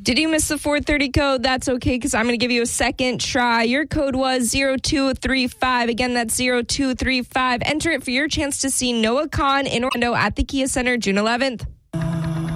Did you miss the 4:30 code? That's okay, because I'm going to give you a second try. Your code was 0235. Again, that's 0235. Enter it for your chance to see Noah Kahan in Orlando at the Kia Center June 11th.